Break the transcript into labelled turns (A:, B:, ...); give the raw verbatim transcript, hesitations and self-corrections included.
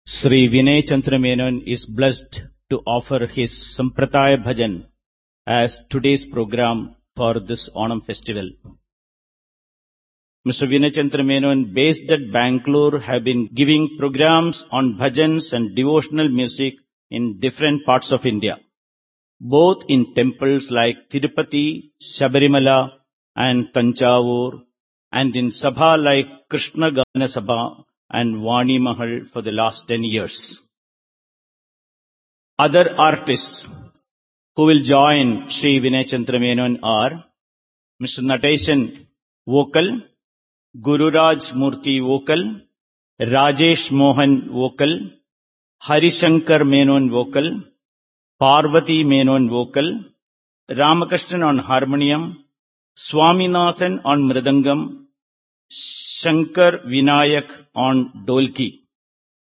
A: Sri Vinay Chandra Menon is blessed to offer his Sampradaya Bhajan as today's program for this Onam festival. Mister Vinay Chandra Menon, based at Bangalore, have been giving programs on bhajans and devotional music in different parts of India, both in temples like Tirupati, Shabarimala and Tanjavur, and in Sabha like Krishna Gana Sabha and Vani Mahal for the last ten years. Other artists who will join Sri Vinay Chandra Menon are Mister Nateshan vocal, Gururaj Murthy vocal, Rajesh Mohan vocal, Harishankar Menon vocal, Parvati Menon vocal, Ramakrishnan on harmonium, Swaminathan on mridangam, Shankar Vinayak on dolki.